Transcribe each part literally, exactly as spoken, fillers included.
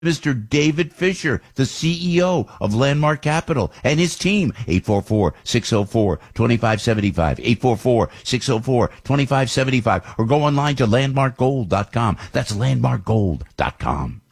Mister David Fisher, the C E O of Landmark Capital, and his team. eight four four, six oh four, two five seven five, eight four four, six oh four, two five seven five, or go online to landmark gold dot com. That's landmark gold dot com.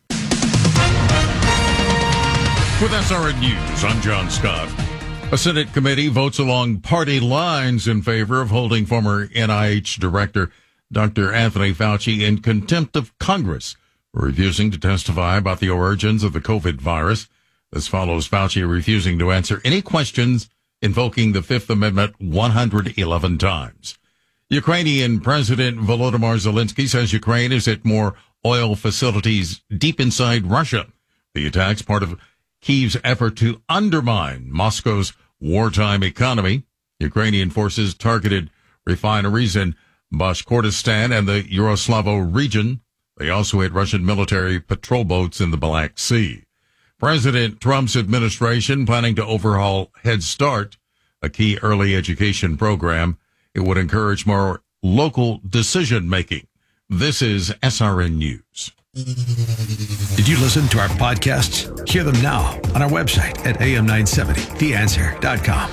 With S R N News, I'm John Scott. A Senate committee votes along party lines in favor of holding former N I H Director Doctor Anthony Fauci in contempt of Congress for refusing to testify about the origins of the COVID virus. This follows Fauci refusing to answer any questions, invoking the Fifth Amendment one hundred eleven times. Ukrainian President Volodymyr Zelensky says Ukraine is at more oil facilities deep inside Russia. The attack's part of Kyiv's effort to undermine Moscow's wartime economy. Ukrainian forces targeted refineries in Bashkortostan and the Yaroslavo region. They also hit Russian military patrol boats in the Black Sea. President Trump's administration planning to overhaul Head Start, a key early education program. It would encourage more local decision-making. This is S R N News. Did you listen to our podcasts? Hear them now on our website at A M nine seventy the answer dot com.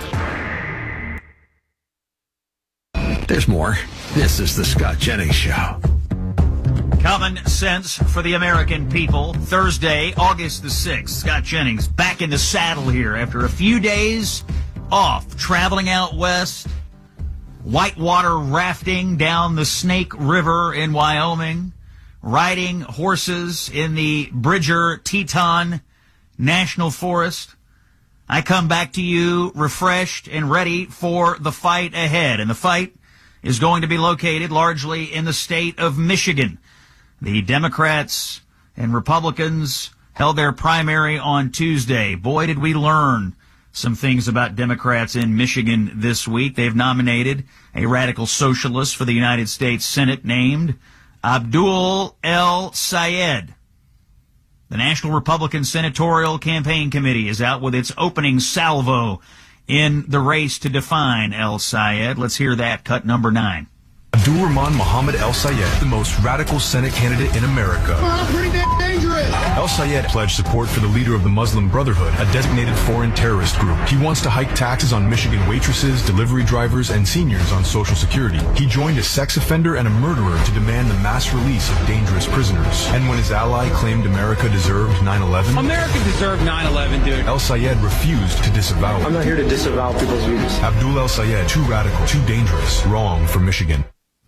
There's more. This is the Scott Jennings Show. Common sense for the American people. Thursday, August the sixth. Scott Jennings back in the saddle here after a few days off, traveling out west, whitewater rafting down the Snake River in Wyoming, riding horses in the Bridger Teton National Forest. I come back to you refreshed and ready for the fight ahead. And the fight is going to be located largely in the state of Michigan. The Democrats and Republicans held their primary on Tuesday. Boy, did we learn some things about Democrats in Michigan this week. They've nominated a radical socialist for the United States Senate named Abdul El-Sayed. The National Republican Senatorial Campaign Committee is out with its opening salvo in the race to define El-Sayed. Let's hear that, cut number nine. Abdul Rahman Muhammad El-Sayed, the most radical Senate candidate in America. Oh, pretty damn dangerous. El-Sayed pledged support for the leader of the Muslim Brotherhood, a designated foreign terrorist group. He wants to hike taxes on Michigan waitresses, delivery drivers, and seniors on Social Security. He joined a sex offender and a murderer to demand the mass release of dangerous prisoners. And when his ally claimed America deserved nine eleven, America deserved nine eleven, dude. El-Sayed refused to disavow it. I'm not here to disavow people's views. Abdul El-Sayed, too radical, too dangerous, wrong for Michigan.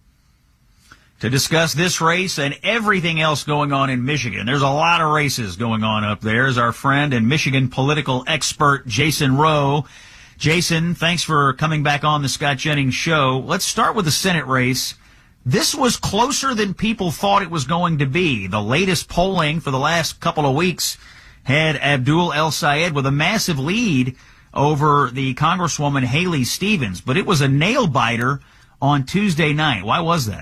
To discuss this race and everything else going on in Michigan. There's a lot of races going on up there, is our friend and Michigan political expert Jason Rowe. Jason, thanks for coming back on the Scott Jennings Show. Let's start with the Senate race. This was closer than people thought it was going to be. The latest polling for the last couple of weeks had Abdul El-Sayed with a massive lead over the Congresswoman Haley Stevens, but it was a nail-biter on Tuesday night. Why was that?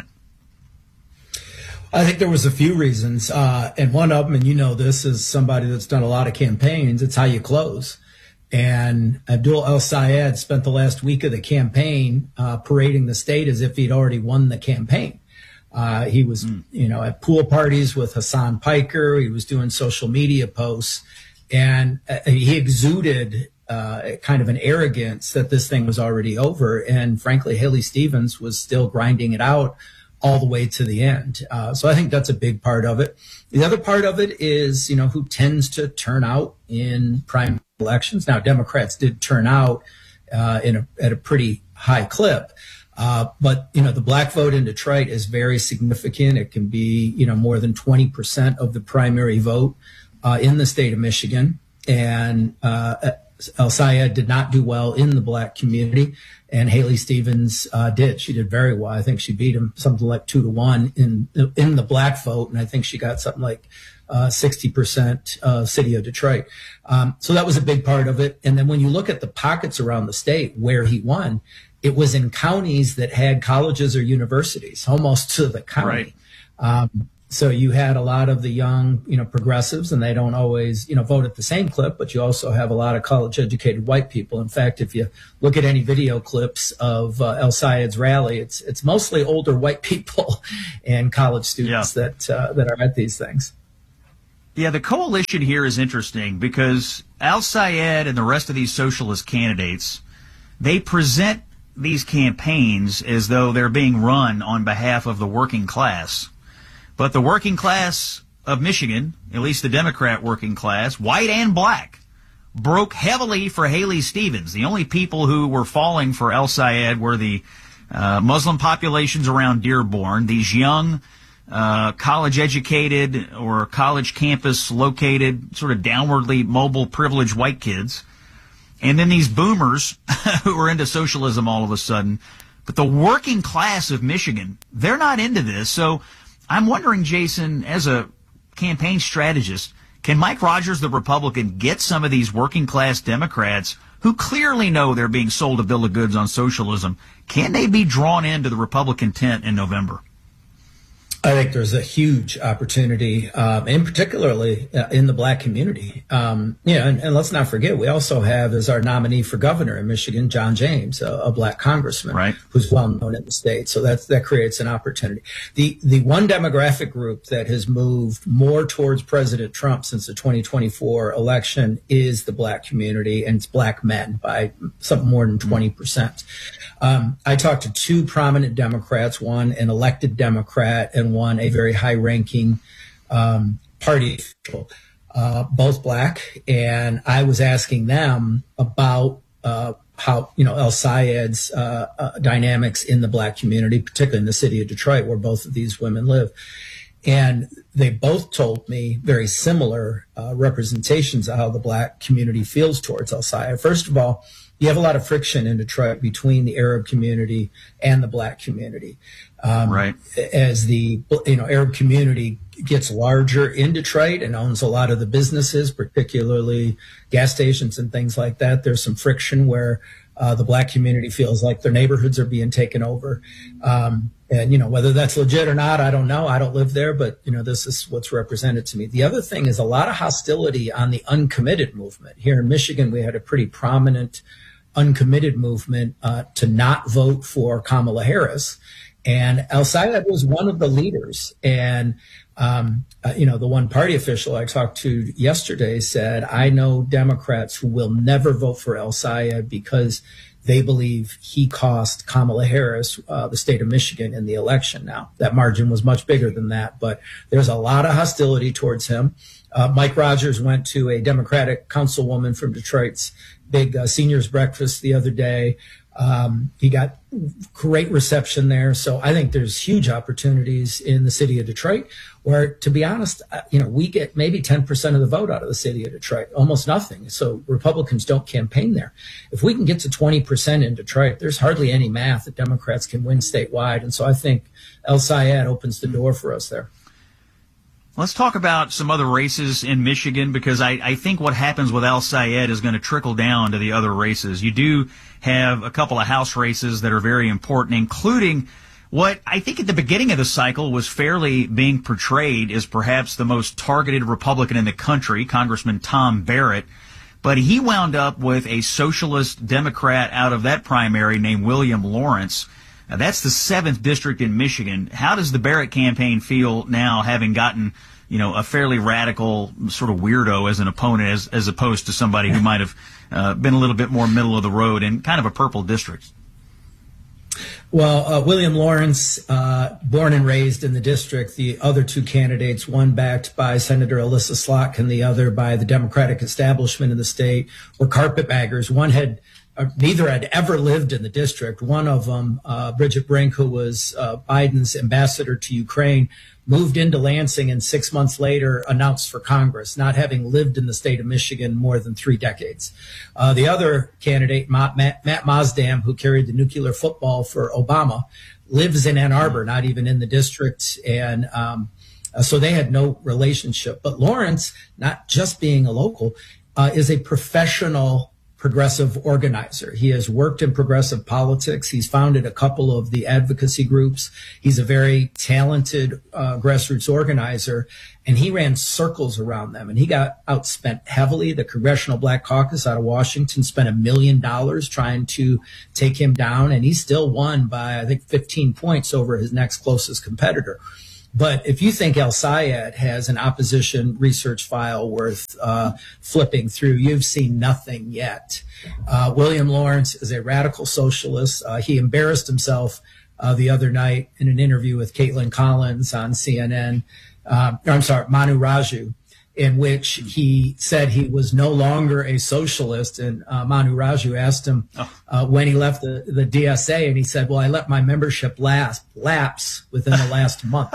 I think there was a few reasons, uh, and one of them, and you know this as somebody that's done a lot of campaigns, it's how you close. And Abdul El-Sayed spent the last week of the campaign uh, parading the state as if he'd already won the campaign. Uh, he was, mm. you know, at pool parties with Hassan Piker. He was doing social media posts, and uh, he exuded uh, kind of an arrogance that this thing was already over. And frankly, Haley Stevens was still grinding it out all the way to the end. Uh, so I think that's a big part of it. The other part of it is, you know, who tends to turn out in primary elections. Now, Democrats did turn out uh, in a, at a pretty high clip. Uh, but, you know, the black vote in Detroit is very significant. It can be, you know, more than twenty percent of the primary vote uh, in the state of Michigan. And uh, El-Sayed did not do well in the black community, and Haley Stevens uh, did. She did very well. I think she beat him something like two to one in in the black vote, and I think she got something like uh, sixty percent uh, city of Detroit. Um, so that was a big part of it. And then when you look at the pockets around the state where he won, it was in counties that had colleges or universities, almost to the county. Right. Um, So you had a lot of the young, you know, progressives, and they don't always, you know, vote at the same clip, but you also have a lot of college-educated white people. In fact, if you look at any video clips of uh, El-Sayed's rally, it's it's mostly older white people and college students yeah. that uh, that are at these things. Yeah, the coalition here is interesting because Al-Sayed and the rest of these socialist candidates, they present these campaigns as though they're being run on behalf of the working class. But the working class of Michigan, at least the Democrat working class, white and black, broke heavily for Haley Stevens. The only people who were falling for Al-Sayed were the uh, Muslim populations around Dearborn, these young, uh, college-educated or college campus-located, sort of downwardly mobile, privileged white kids. And then these boomers who are into socialism all of a sudden. But the working class of Michigan, they're not into this. So I'm wondering, Jason, as a campaign strategist, can Mike Rogers, the Republican, get some of these working class Democrats who clearly know they're being sold a bill of goods on socialism? Can they be drawn into the Republican tent in November? I think there's a huge opportunity, um, and particularly uh, in the black community. Um, you know, and, and let's not forget, we also have as our nominee for governor in Michigan, John James, a, a black congressman, right, who's well known in the state. So that's, that creates an opportunity. The the one demographic group that has moved more towards President Trump since the twenty twenty-four election is the black community, and it's black men by something more than twenty percent. Um, I talked to two prominent Democrats, one an elected Democrat and one a very high-ranking um, party official, uh, both black, and I was asking them about uh, how, you know, Al-Sayed's uh, uh, dynamics in the black community, particularly in the city of Detroit, where both of these women live. And they both told me very similar uh, representations of how the black community feels towards Al-Sayed. First of all, you have a lot of friction in Detroit between the Arab community and the black community. Um, right. As the, you know, Arab community gets larger in Detroit and owns a lot of the businesses, particularly gas stations and things like that, there's some friction where uh, the black community feels like their neighborhoods are being taken over. Um, and, you know, whether that's legit or not, I don't know. I don't live there, but, you know, this is what's represented to me. The other thing is a lot of hostility on the uncommitted movement. Here in Michigan, we had a pretty prominent uncommitted movement uh, to not vote for Kamala Harris. And Al-Sayed was one of the leaders. And, um, uh, you know, the one party official I talked to yesterday said, I know Democrats who will never vote for Al-Sayed because they believe he cost Kamala Harris, uh, the state of Michigan, in the election. Now, that margin was much bigger than that, but there's a lot of hostility towards him. Uh, Mike Rogers went to a Democratic councilwoman from Detroit's big uh, seniors breakfast the other day. Um, he got great reception there. So I think there's huge opportunities in the city of Detroit where, to be honest, uh, you know, we get maybe ten percent of the vote out of the city of Detroit, almost nothing. So Republicans don't campaign there. If we can get to twenty percent in Detroit, there's hardly any math that Democrats can win statewide. And so I think Al-Sayed opens the door for us there. Let's talk about some other races in Michigan, because I, I think what happens with Al-Sayed is going to trickle down to the other races. You do have a couple of House races that are very important, including what I think at the beginning of the cycle was fairly being portrayed as perhaps the most targeted Republican in the country, Congressman Tom Barrett. But he wound up with a socialist Democrat out of that primary named William Lawrence. Now, that's the seventh district in Michigan. How does the Barrett campaign feel now, having gotten, you know, a fairly radical sort of weirdo as an opponent, as as opposed to somebody who might have uh, been a little bit more middle of the road in kind of a purple district? Well, uh, William Lawrence, uh, born and raised in the district. The other two candidates, one backed by Senator Alyssa Slotkin and the other by the Democratic establishment in the state, were carpetbaggers. One had Uh, neither had ever lived in the district. One of them, uh, Bridget Brink, who was uh, Biden's ambassador to Ukraine, moved into Lansing and six months later announced for Congress, not having lived in the state of Michigan more than three decades. Uh, the other candidate, Matt, Matt, Matt Mosdam, who carried the nuclear football for Obama, lives in Ann Arbor, not even in the district. And um, uh, so they had no relationship. But Lawrence, not just being a local, uh, is a professional progressive organizer. He has worked in progressive politics. He's founded a couple of the advocacy groups. He's a very talented uh, grassroots organizer, and he ran circles around them. And he got outspent heavily. The Congressional Black Caucus out of Washington spent a million dollars trying to take him down, and he still won by, I think, fifteen points over his next closest competitor. But if you think El Sayed has an opposition research file worth uh, flipping through, you've seen nothing yet. Uh, William Lawrence is a radical socialist. Uh, he embarrassed himself uh, the other night in an interview with Caitlin Collins on C N N. Um, or I'm sorry, Manu Raju, in which he said he was no longer a socialist. And uh, Manu Raju asked him uh, when he left the, the D S A, and he said, well, I let my membership last, lapse within the last month.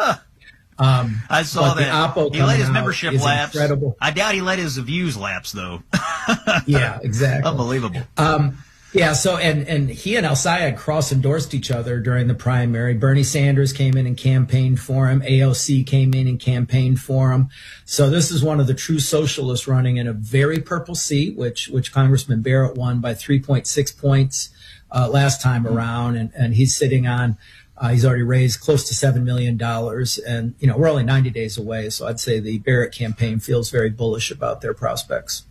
Um, I saw that. He let his membership lapse. Incredible. I doubt he let his views lapse, though. Yeah, exactly. Unbelievable. Um, Yeah, so and and he and El Sayed cross-endorsed each other during the primary. Bernie Sanders came in and campaigned for him. A O C came in and campaigned for him. So this is one of the true socialists running in a very purple seat, which which Congressman Barrett won by three point six points uh, last time around, and and he's sitting on. Uh, he's already raised close to seven million dollars, and you know we're only ninety days away. So I'd say the Barrett campaign feels very bullish about their prospects.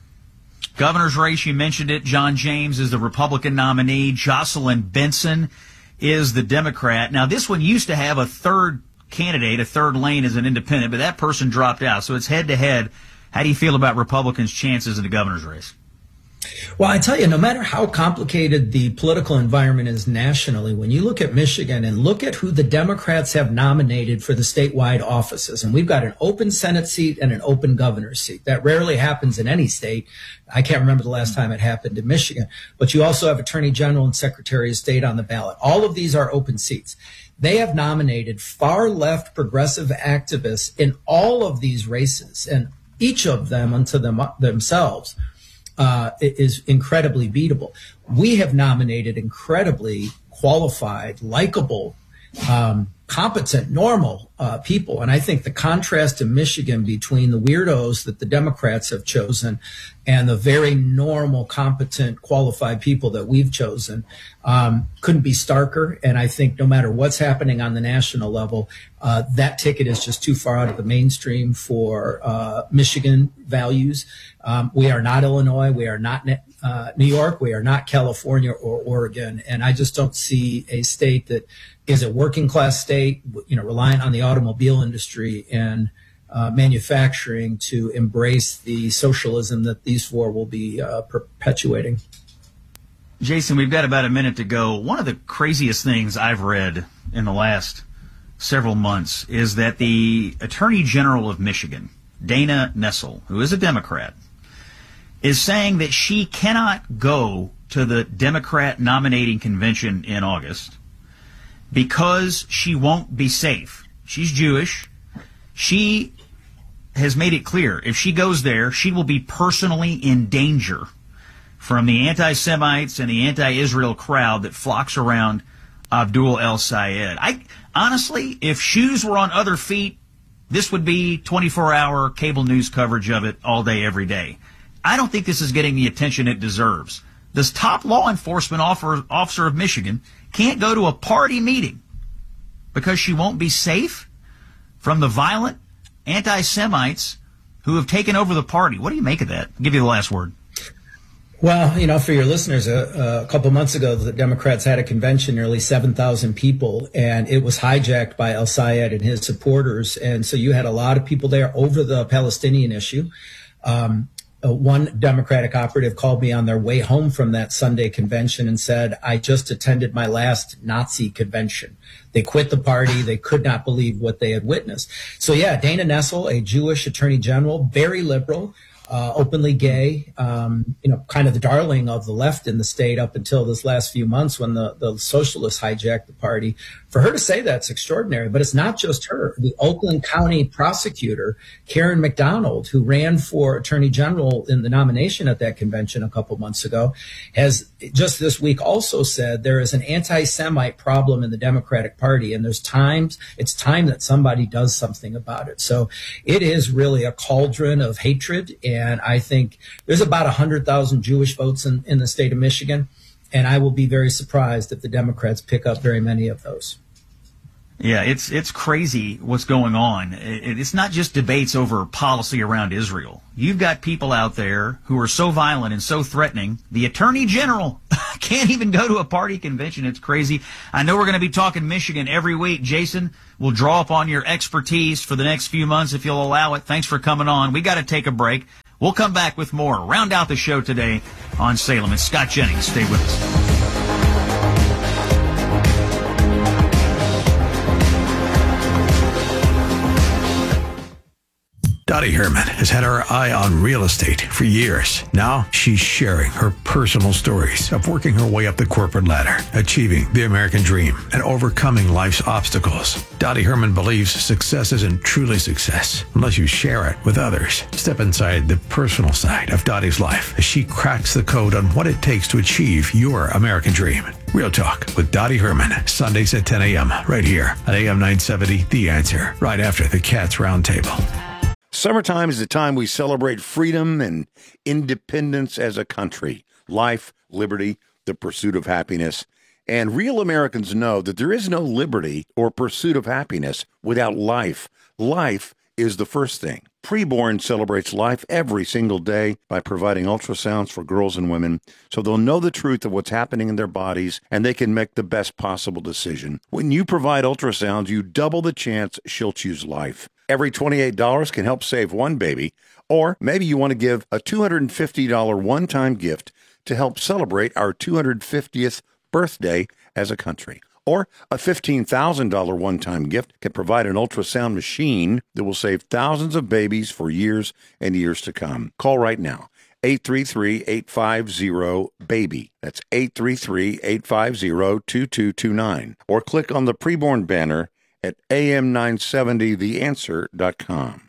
Governor's race, you mentioned it. John James is the Republican nominee. Jocelyn Benson is the Democrat. Now, this one used to have a third candidate, a third lane as an independent, but that person dropped out. So it's head-to-head. How do you feel about Republicans' chances in the governor's race? Well, I tell you, no matter how complicated the political environment is nationally, when you look at Michigan and look at who the Democrats have nominated for the statewide offices, and we've got an open Senate seat and an open governor's seat. That rarely happens in any state. I can't remember the last time it happened in Michigan. But you also have Attorney General and Secretary of State on the ballot. All of these are open seats. They have nominated far left progressive activists in all of these races, and each of them unto them, themselves Uh, is incredibly beatable. We have nominated incredibly qualified, likable, um, competent, normal uh, people. And I think the contrast in Michigan between the weirdos that the Democrats have chosen and the very normal, competent, qualified people that we've chosen um, couldn't be starker. And I think no matter what's happening on the national level, uh, that ticket is just too far out of the mainstream for uh, Michigan values. Um, we are not Illinois. We are not uh, New York. We are not California or Oregon. And I just don't see a state that is a working class state, you know, reliant on the automobile industry and uh, manufacturing to embrace the socialism that these four will be uh, perpetuating. Jason, we've got about a minute to go. One of the craziest things I've read in the last several months is that the Attorney General of Michigan, Dana Nessel, who is a Democrat, is saying that she cannot go to the Democrat nominating convention in August because she won't be safe. She's Jewish. She has made it clear if she goes there, she will be personally in danger from the anti-Semites and the anti-Israel crowd that flocks around Abdul El Sayed. I honestly, if shoes were on other feet, this would be twenty-four hour cable news coverage of it all day, every day. I don't think this is getting the attention it deserves. This top law enforcement officer of Michigan can't go to a party meeting because she won't be safe from the violent anti-Semites who have taken over the party. What do you make of that? I'll give you the last word. Well, you know, for your listeners, a, a couple months ago, the Democrats had a convention, nearly seven thousand people, and it was hijacked by El Sayed and his supporters. And so you had a lot of people there over the Palestinian issue. Um, uh, one Democratic operative called me on their way home from that Sunday convention and said, I just attended my last Nazi convention. They quit the party. They could not believe what they had witnessed. So, yeah, Dana Nessel, a Jewish attorney general, very liberal. Uh, openly gay, um, you know, kind of the darling of the left in the state up until this last few months when the, the socialists hijacked the party. For her to say that's extraordinary, but it's not just her. The Oakland County prosecutor, Karen McDonald, who ran for attorney general in the nomination at that convention a couple months ago, has just this week also said there is an anti-Semite problem in the Democratic Party, and there's times, it's time that somebody does something about it. So it is really a cauldron of hatred. And I think there's about one hundred thousand Jewish votes in, in the state of Michigan, and I will be very surprised if the Democrats pick up very many of those. Yeah, it's it's crazy what's going on. It, it's not just debates over policy around Israel. You've got people out there who are so violent and so threatening. The Attorney General can't even go to a party convention. It's crazy. I know we're going to be talking Michigan every week. Jason, we'll draw upon your expertise for the next few months if you'll allow it. Thanks for coming on. We got to take a break. We'll come back with more. Round out the show today on Salem. It's Scott Jennings. Stay with us. Dottie Herman has had her eye on real estate for years. Now she's sharing her personal stories of working her way up the corporate ladder, achieving the American dream, and overcoming life's obstacles. Dottie Herman believes success isn't truly success unless you share it with others. Step inside the personal side of Dottie's life as she cracks the code on what it takes to achieve your American dream. Real Talk with Dottie Herman, Sundays at ten a.m. right here on A M nine seventy, The Answer, right after the Cats Roundtable. Summertime is the time we celebrate freedom and independence as a country. Life, liberty, the pursuit of happiness. And real Americans know that there is no liberty or pursuit of happiness without life. Life is the first thing. Preborn celebrates life every single day by providing ultrasounds for girls and women so they'll know the truth of what's happening in their bodies and they can make the best possible decision. When you provide ultrasounds, you double the chance she'll choose life. Every twenty-eight dollars can help save one baby, or maybe you want to give a two hundred fifty dollars one-time gift to help celebrate our two hundred fiftieth birthday as a country. Or a fifteen thousand dollars one-time gift can provide an ultrasound machine that will save thousands of babies for years and years to come. Call right now, eight three three, eight five zero, BABY. That's eight three three, eight five zero, two two two nine. Or click on the preborn banner at A M nine seventy the answer dot com.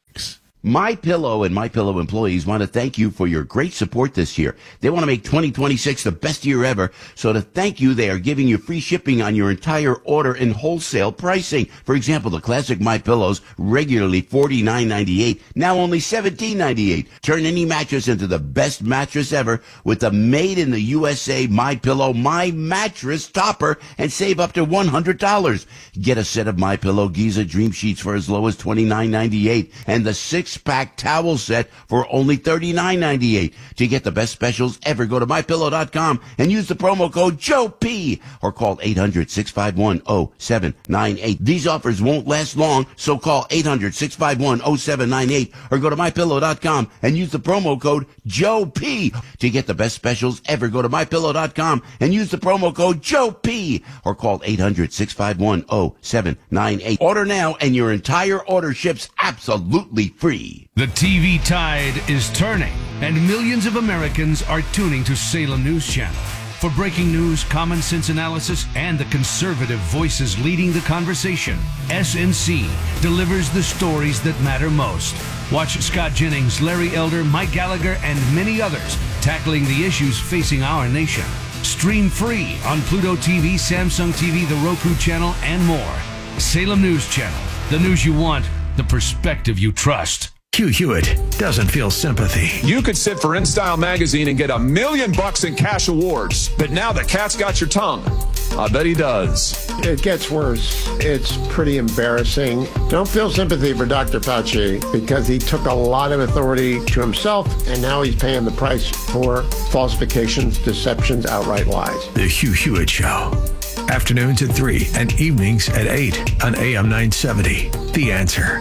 MyPillow and MyPillow employees want to thank you for your great support this year. They want to make twenty twenty-six the best year ever. So to thank you, they are giving you free shipping on your entire order and wholesale pricing. For example, the classic MyPillows, regularly forty-nine ninety-eight, now only seventeen ninety-eight. Turn any mattress into the best mattress ever with the made in the U S A MyPillow My Mattress Topper and save up to one hundred dollars. Get a set of MyPillow Giza Dream Sheets for as low as twenty-nine ninety-eight and the six pack towel set for only thirty-nine ninety-eight. To get the best specials ever, go to my pillow dot com and use the promo code Joe P or call eight hundred, six five one, zero seven nine eight. These offers won't last long, so call eight hundred, six five one, zero seven nine eight or go to my pillow dot com and use the promo code Joe P. To get the best specials ever, go to my pillow dot com and use the promo code Joe P or call eight hundred, six five one, zero seven nine eight. Order now and your entire order ships absolutely free. The T V tide is turning, and millions of Americans are tuning to Salem News Channel. For breaking news, common sense analysis, and the conservative voices leading the conversation, S N C delivers the stories that matter most. Watch Scott Jennings, Larry Elder, Mike Gallagher, and many others tackling the issues facing our nation. Stream free on Pluto T V, Samsung T V, the Roku channel, and more. Salem News Channel. The news you want, the perspective you trust. Hugh Hewitt doesn't feel sympathy. You could sit for InStyle magazine and get a million bucks in cash awards, but now the cat's got your tongue. I bet he does. It gets worse. It's pretty embarrassing. Don't feel sympathy for Doctor Fauci because he took a lot of authority to himself, and now he's paying the price for falsifications, deceptions, outright lies. The Hugh Hewitt Show. Afternoons at three and evenings at eight on A M nine seventy. The Answer.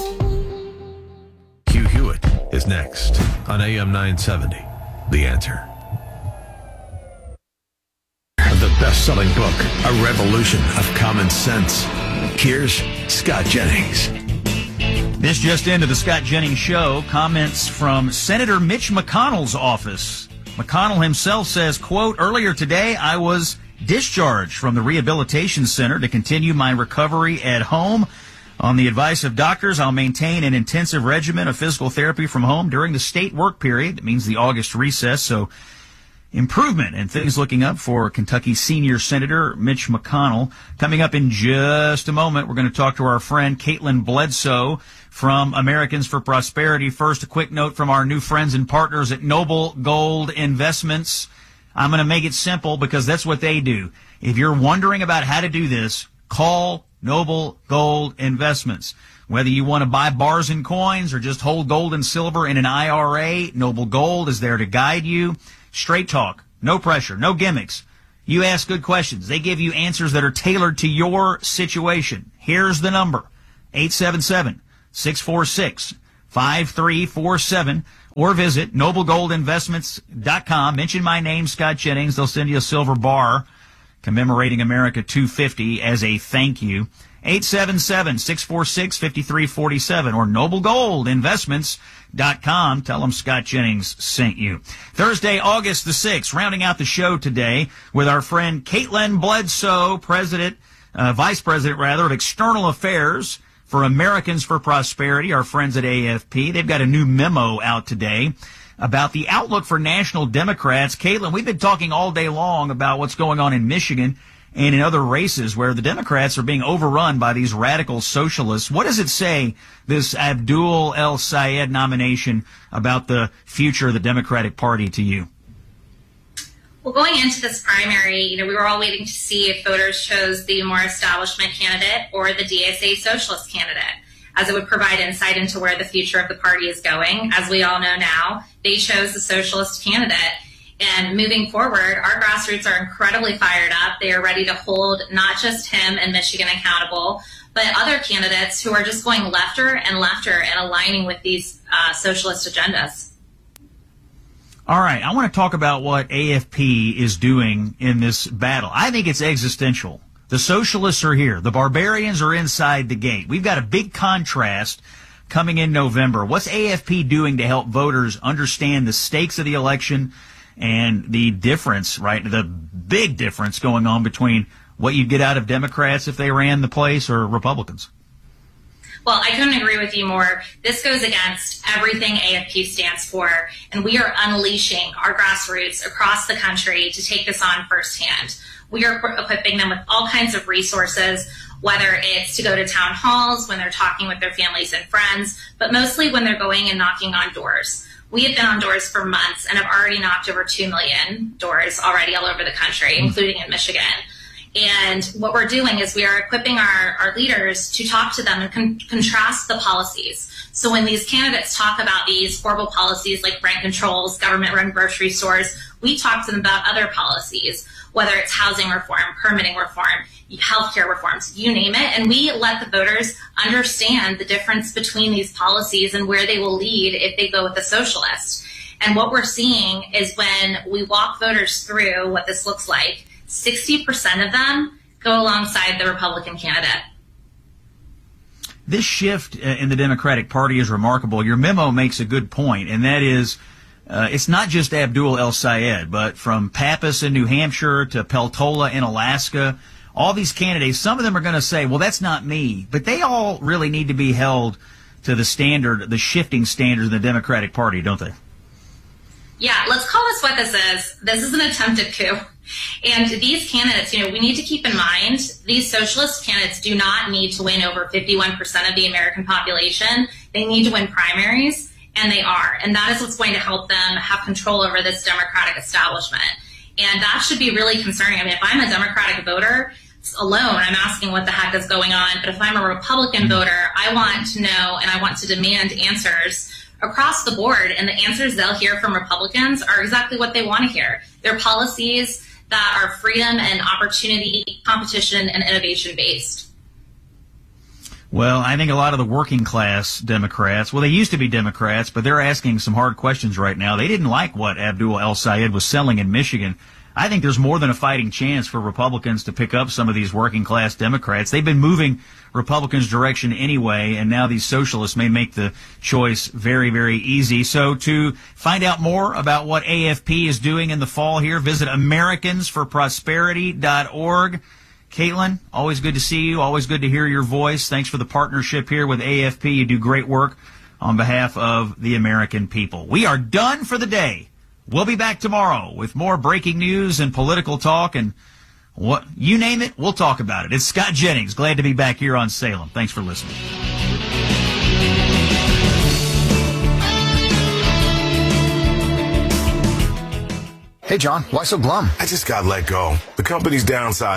Hugh Hewitt is next on A M nine seventy. The Answer. The best-selling book, A Revolution of Common Sense. Here's Scott Jennings. This just into the Scott Jennings Show. Comments from Senator Mitch McConnell's office. McConnell himself says, quote, earlier today I was discharged from the rehabilitation center to continue my recovery at home. On the advice of doctors, I'll maintain an intensive regimen of physical therapy from home during the state work period. That means the August recess. So improvement and things looking up for Kentucky senior Senator Mitch McConnell. Coming up in just a moment, we're going to talk to our friend Caitlin Bledsoe from Americans for Prosperity. First, a quick note from our new friends and partners at Noble Gold Investments. I'm going to make it simple because that's what they do. If you're wondering about how to do this, call Noble Gold Investments. Whether you want to buy bars and coins or just hold gold and silver in an I R A, Noble Gold is there to guide you. Straight talk, No pressure, no gimmicks. You ask good questions. They give you answers that are tailored to your situation. Here's the number, eight seven seven, six four six, five three four seven, or visit noble gold investments dot com. Mention my name, Scott Jennings. They'll send you a silver bar commemorating America two fifty as a thank you. eight seven seven, six four six, five three four seven or noble gold investments dot com. Tell them Scott Jennings sent you. Thursday, August the sixth, rounding out the show today with our friend Caitlin Bledsoe, President, uh, Vice President, rather, of External Affairs for Americans for Prosperity, our friends at A F P. They've got a new memo out today about the outlook for national Democrats. Caitlin, we've been talking all day long about what's going on in Michigan and in other races where the Democrats are being overrun by these radical socialists. What does it say, this Abdul El-Sayed nomination, about the future of the Democratic Party to you? Well, going into this primary, you know, we were all waiting to see if voters chose the more establishment candidate or the D S A socialist candidate, as it would provide insight into where the future of the party is going. As we all know now, they chose the socialist candidate. And moving forward, our grassroots are incredibly fired up. They are ready to hold not just him and Michigan accountable, but other candidates who are just going lefter and lefter and aligning with these uh, socialist agendas. All right, I want to talk about what A F P is doing in this battle. I think it's existential. The socialists are here. The barbarians are inside the gate. We've got a big contrast coming in November. What's A F P doing to help voters understand the stakes of the election and the difference, right, the big difference going on between what you'd get out of Democrats if they ran the place or Republicans? Well, I couldn't agree with you more. This goes against everything A F P stands for, and we are unleashing our grassroots across the country to take this on firsthand. We are equipping them with all kinds of resources, whether it's to go to town halls, when they're talking with their families and friends, but mostly when they're going and knocking on doors. We have been on doors for months and have already knocked over two million doors already all over the country, including in Michigan. And what we're doing is we are equipping our, our leaders to talk to them and con- contrast the policies. So when these candidates talk about these horrible policies like rent controls, government-run grocery stores, we talk to them about other policies, whether it's housing reform, permitting reform, healthcare reforms, you name it. And we let the voters understand the difference between these policies and where they will lead if they go with a socialist. And what we're seeing is when we walk voters through what this looks like, sixty percent of them go alongside the Republican candidate. This shift in the Democratic Party is remarkable. Your memo makes a good point, and that is uh, it's not just Abdul El-Sayed, but from Pappas in New Hampshire to Peltola in Alaska, all these candidates, some of them are going to say, well, that's not me, but they all really need to be held to the standard, the shifting standards of the Democratic Party, don't they? Yeah, let's call this what this is. This is an attempted coup. And these candidates, you know, we need to keep in mind, these socialist candidates do not need to win over fifty-one percent of the American population. They need to win primaries, and they are. And that is what's going to help them have control over this Democratic establishment. And that should be really concerning. I mean, if I'm a Democratic voter alone, I'm asking what the heck is going on. But if I'm a Republican voter, I want to know and I want to demand answers across the board. And the answers they'll hear from Republicans are exactly what they want to hear. They're policies that are freedom and opportunity, competition, and innovation based. Well, I think a lot of the working class Democrats, well, they used to be Democrats, but they're asking some hard questions right now. They didn't like what Abdul El-Sayed was selling in Michigan. I think there's more than a fighting chance for Republicans to pick up some of these working class Democrats. They've been moving Republicans' direction anyway, and now these socialists may make the choice very, very easy. So to find out more about what A F P is doing in the fall here, visit Americans for Prosperity dot org. Caitlin, always good to see you. Always good to hear your voice. Thanks for the partnership here with A F P. You do great work on behalf of the American people. We are done for the day. We'll be back tomorrow with more breaking news and political talk, and what you name it, we'll talk about it. It's Scott Jennings. Glad to be back here on Salem. Thanks for listening. Hey, John, why so glum? I just got let go. The company's downsizing.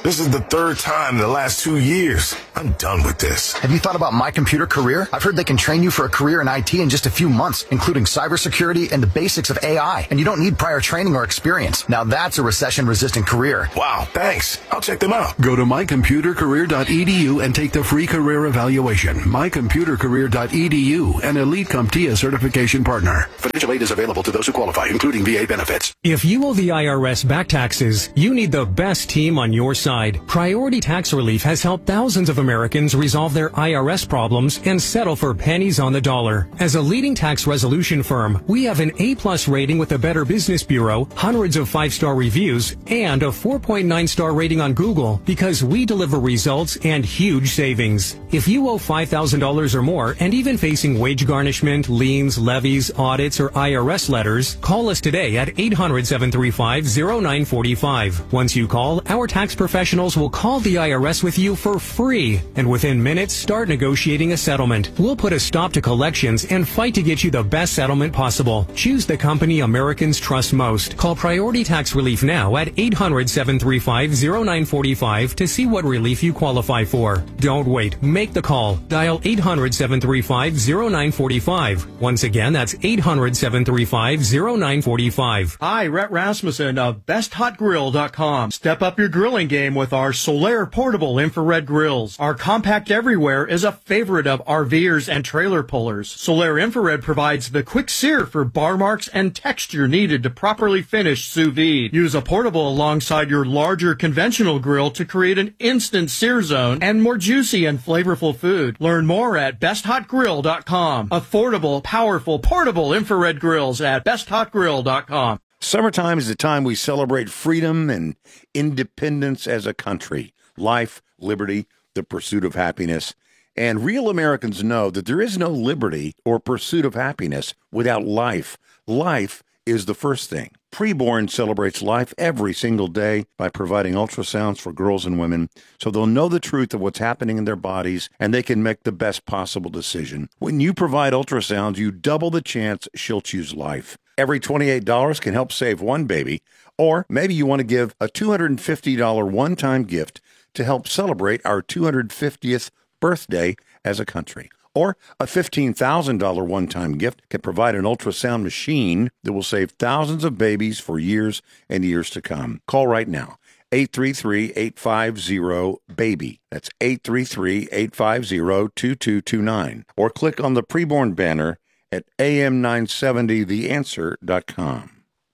This is the third time in the last two years. I'm done with this. Have you thought about My Computer Career? I've heard they can train you for a career in I T in just a few months, including cybersecurity and the basics of A I. And you don't need prior training or experience. Now that's a recession-resistant career. Wow, thanks. I'll check them out. Go to my computer career dot e d u and take the free career evaluation. my computer career dot e d u, an Elite CompTIA certification partner. Financial aid is available to those who qualify, including V A benefits. If you owe the I R S back taxes, you need the best team on your side. Priority Tax Relief has helped thousands of Americans resolve their I R S problems and settle for pennies on the dollar. As a leading tax resolution firm, we have an A-plus rating with the Better Business Bureau, hundreds of five-star reviews, and a four point nine star rating on Google because we deliver results and huge savings. If you owe five thousand dollars or more and even facing wage garnishment, liens, levies, audits, or I R S letters, call us today at eight hundred, seven three five, zero nine four five. Once you call, our tax professionals will call the I R S with you for free, and within minutes start negotiating a settlement. We'll put a stop to collections and fight to get you the best settlement possible. Choose the company Americans trust most. Call Priority Tax Relief now at eight hundred, seven three five, zero nine four five to see what relief you qualify for. Don't wait. Make the call. Dial eight hundred, seven three five, zero nine four five. Once again, that's eight hundred, seven three five, zero nine four five. Hi, Rhett Rasmussen of best hot grill dot com. Step up your grilling game with our Solaire portable infrared grills. Our compact everywhere is a favorite of RVers and trailer pullers. Solaire infrared provides the quick sear for bar marks and texture needed to properly finish sous vide. Use a portable alongside your larger conventional grill to create an instant sear zone and more juicy and flavorful food. Learn more at best hot grill dot com. Affordable, powerful, portable infrared grills at best hot grill dot com. Summertime is the time we celebrate freedom and independence as a country, life, liberty, the pursuit of happiness. And real Americans know that there is no liberty or pursuit of happiness without life. Life is the first thing. Preborn celebrates life every single day by providing ultrasounds for girls and women so they'll know the truth of what's happening in their bodies and they can make the best possible decision. When you provide ultrasounds, you double the chance she'll choose life. Every twenty-eight dollars can help save one baby, or maybe you want to give a two hundred fifty dollars one-time gift to help celebrate our two hundred fiftieth birthday as a country. Or a fifteen thousand dollars one-time gift can provide an ultrasound machine that will save thousands of babies for years and years to come. Call right now, eight three three, eight five zero, BABY. That's eight three three, eight five zero, two two two nine. Or click on the preborn banner at A M nine seventy the answer dot com.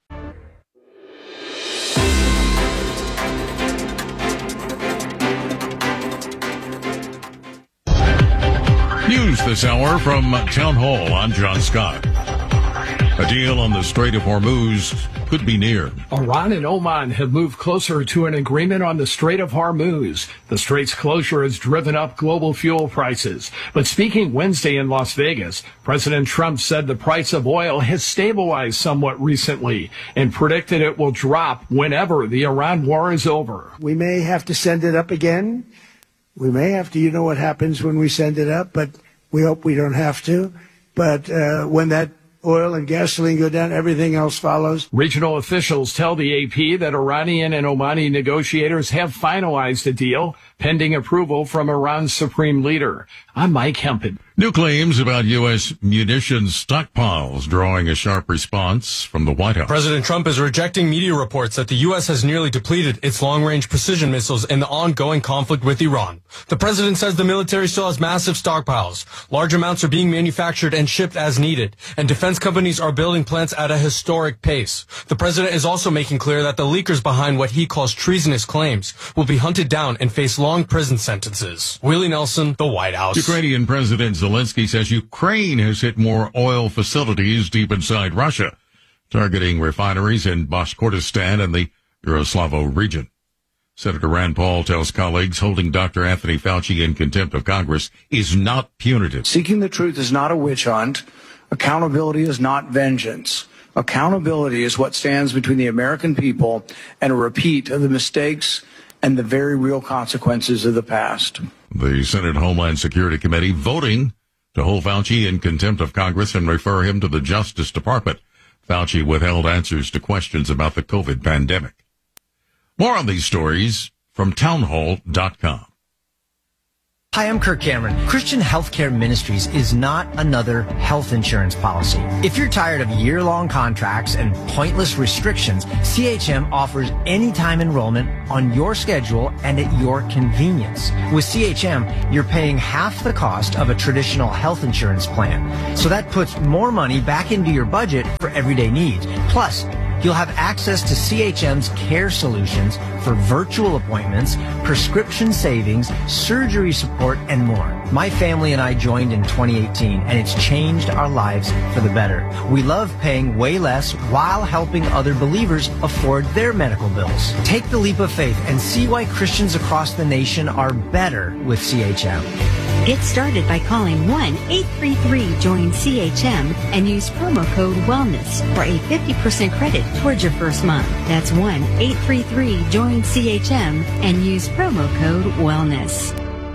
News this hour from Town Hall. I'm John Scott. A deal on the Strait of Hormuz could be near. Iran and Oman have moved closer to an agreement on the Strait of Hormuz. The strait's closure has driven up global fuel prices. But speaking Wednesday in Las Vegas, President Trump said the price of oil has stabilized somewhat recently and predicted it will drop whenever the Iran war is over. We may have to send it up again. We may have to, you know what happens when we send it up, but we hope we don't have to. But uh, when that oil and gasoline go down, everything else follows. Regional officials tell the A P that Iranian and Omani negotiators have finalized a deal pending approval from Iran's supreme leader. I'm Mike Hempin. New claims about U S munitions stockpiles drawing a sharp response from the White House. President Trump is rejecting media reports that the U S has nearly depleted its long-range precision missiles in the ongoing conflict with Iran. The president says the military still has massive stockpiles. Large amounts are being manufactured and shipped as needed, and defense companies are building plants at a historic pace. The president is also making clear that the leakers behind what he calls treasonous claims will be hunted down and face long prison sentences. Willie Nelson, the White House. Ukrainian President Zelensky says Ukraine has hit more oil facilities deep inside Russia, targeting refineries in Bashkortostan and the Yaroslavo region. Senator Rand Paul tells colleagues holding Doctor Anthony Fauci in contempt of Congress is not punitive. Seeking the truth is not a witch hunt. Accountability is not vengeance. Accountability is what stands between the American people and a repeat of the mistakes and the very real consequences of the past. The Senate Homeland Security Committee voting to hold Fauci in contempt of Congress and refer him to the Justice Department. Fauci withheld answers to questions about the COVID pandemic. More on these stories from townhall dot com. Hi, I'm Kirk Cameron. Christian Healthcare Ministries is not another health insurance policy. If you're tired of year-long contracts and pointless restrictions, C H M offers anytime enrollment on your schedule and at your convenience. With C H M, you're paying half the cost of a traditional health insurance plan. So that puts more money back into your budget for everyday needs. Plus, you'll have access to C H M's care solutions for virtual appointments, prescription savings, surgery support, and more. My family and I joined in twenty eighteen, and it's changed our lives for the better. We love paying way less while helping other believers afford their medical bills. Take the leap of faith and see why Christians across the nation are better with C H M. Get started by calling one eight three three join C H M and use promo code WELLNESS for a fifty percent credit towards your first month. That's one eight three three join C H M and use promo code WELLNESS.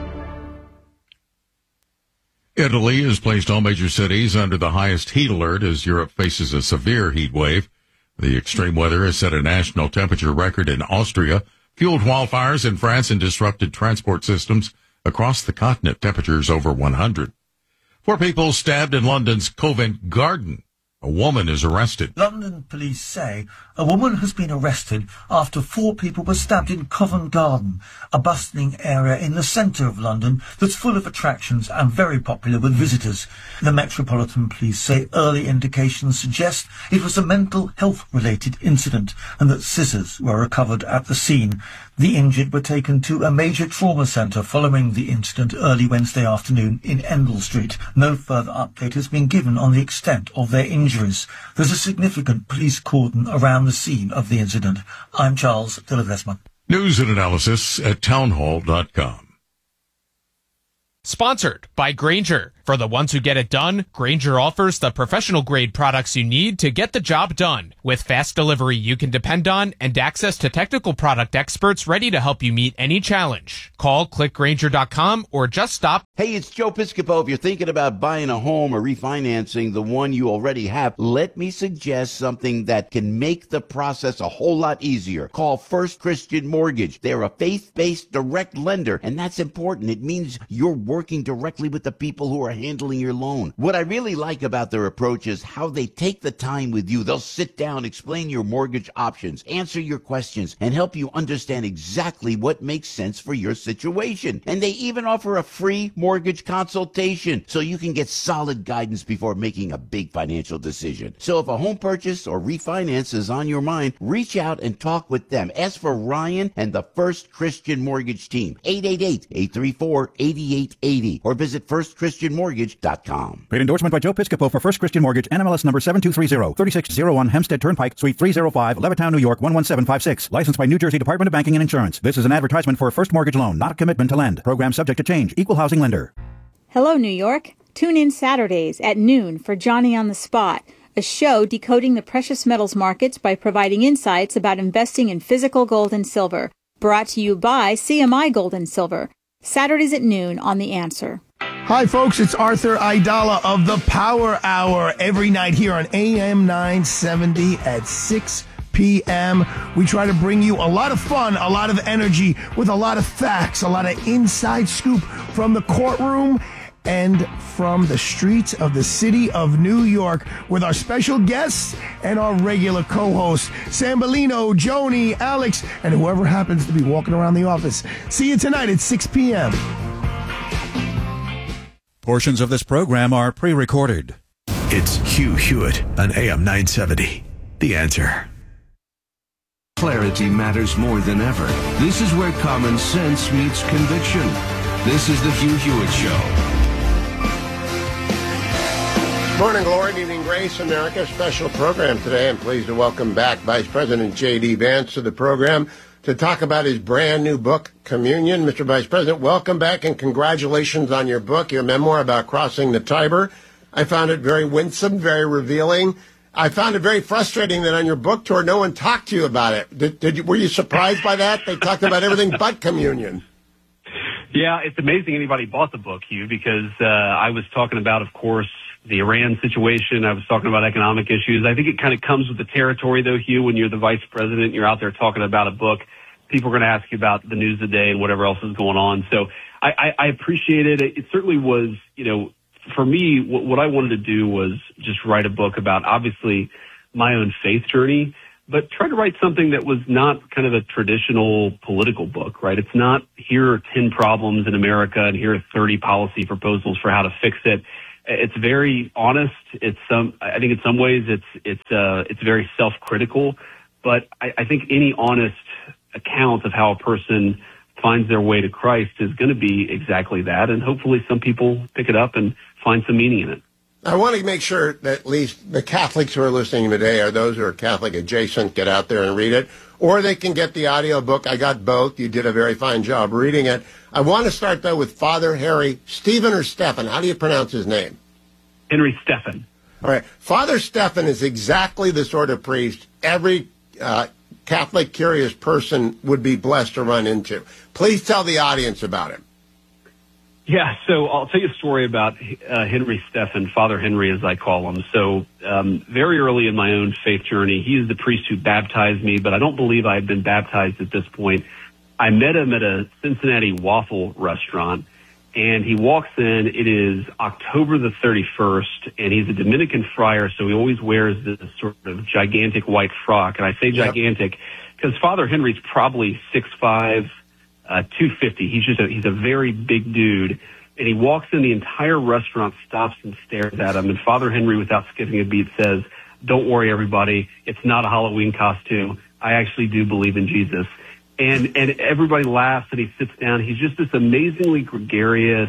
Italy has placed all major cities under the highest heat alert as Europe faces a severe heat wave. The extreme weather has set a national temperature record in Austria, fueled wildfires in France, and disrupted transport systems across the continent. Temperatures over one hundred. Four people stabbed in London's Covent Garden. A woman is arrested. London police say a woman has been arrested after four people were stabbed in Covent Garden, a bustling area in the centre of London that's full of attractions and very popular with visitors. The Metropolitan Police say early indications suggest it was a mental health-related incident and that scissors were recovered at the scene. The injured were taken to a major trauma centre following the incident early Wednesday afternoon in Endell Street. No further update has been given on the extent of their injuries. There's a significant police cordon around the scene of the incident. I'm Charles Dillevesman. News and analysis at townhall dot com. Sponsored by Grainger. For the ones who get it done, Grainger offers the professional-grade products you need to get the job done. With fast delivery you can depend on and access to technical product experts ready to help you meet any challenge. Call click grainger dot com or just stop. Hey, it's Joe Piscopo. If you're thinking about buying a home or refinancing the one you already have, let me suggest something that can make the process a whole lot easier. Call First Christian Mortgage. They're a faith-based direct lender, and that's important. It means you're working directly with the people who are handling your loan. What I really like about their approach is how they take the time with you. They'll sit down, explain your mortgage options, answer your questions, and help you understand exactly what makes sense for your situation. And they even offer a free mortgage consultation so you can get solid guidance before making a big financial decision. So if a home purchase or refinance is on your mind, reach out and talk with them. Ask for Ryan and the First Christian Mortgage team. eight eight eight, eight three four, eight eight eight zero or visit first christian mortgage dot com. Paid endorsement by Joe Piscopo for First Christian Mortgage, N M L S number seven two three zero, thirty-six oh one Hempstead Turnpike, Suite three oh five, Levittown, New York one one seven five six. Licensed by New Jersey Department of Banking and Insurance. This is an advertisement for a first mortgage loan, not a commitment to lend. Program subject to change. Equal housing lender. Hello, New York. Tune in Saturdays at noon for Johnny on the Spot, a show decoding the precious metals markets by providing insights about investing in physical gold and silver. Brought to you by C M I Gold and Silver. Saturdays at noon on The Answer. Hi, folks. It's Arthur Aidala of the Power Hour every night here on A M nine seventy at six p.m. We try to bring you a lot of fun, a lot of energy with a lot of facts, a lot of inside scoop from the courtroom and from the streets of the city of New York with our special guests and our regular co-hosts, Sambolino, Joni, Alex, and whoever happens to be walking around the office. See you tonight at six p.m. Portions of this program are pre-recorded. It's Hugh Hewitt on A M nine seventy. The Answer. Clarity matters more than ever. This is where common sense meets conviction. This is the Hugh Hewitt Show. Morning glory, evening grace, America. Special program today. I'm pleased to welcome back Vice President J D. Vance to the program to talk about his brand new book, Communion. Mister Vice President, welcome back and congratulations on your book, your memoir about crossing the Tiber. I found it very winsome, very revealing. I found it very frustrating that on your book tour, no one talked to you about it. Did, did you, were you surprised by that? They talked about everything but communion. Yeah, it's amazing anybody bought the book, Hugh, because uh, I was talking about, of course, the Iran situation. I was talking about economic issues. I think it kind of comes with the territory, though, Hugh, when you're the vice president, you're out there talking about a book people are going to ask you about the news of the day and whatever else is going on. So I, I, I appreciate it. It certainly was, you know, for me, what, what I wanted to do was just write a book about obviously my own faith journey, but try to write something that was not kind of a traditional political book, right? It's not here are ten problems in America and here are thirty policy proposals for how to fix it. It's very honest. It's some, I think in some ways it's, it's, uh, it's very self-critical, but I, I think any honest account of how a person finds their way to Christ is going to be exactly that. And hopefully some people pick it up and find some meaning in it. I want to make sure that at least the Catholics who are listening today are those who are Catholic adjacent, get out there and read it, or they can get the audio book. I got both. You did a very fine job reading it. I want to start, though, with Father Harry Stephen or Stephen. How do you pronounce his name? Henry Stephan. All right. Father Stephan is exactly the sort of priest every uh, Catholic curious person would be blessed to run into. Please tell the audience about him. Yeah, so I'll tell you a story about uh, Henry Stephan, Father Henry as I call him. So um, very early in my own faith journey, he is the priest who baptized me, but I don't believe I had been baptized at this point. I met him at a Cincinnati waffle restaurant, and he walks in. It is October the thirty-first, and he's a Dominican friar, so he always wears this sort of gigantic white frock. And I say gigantic because Father Henry's probably six five, Uh, two fifty. He's just a, he's a very big dude. And he walks in, the entire restaurant stops and stares at him. And Father Henry, without skipping a beat, says, "Don't worry, everybody. It's not a Halloween costume. I actually do believe in Jesus." And, and everybody laughs and he sits down. He's just this amazingly gregarious,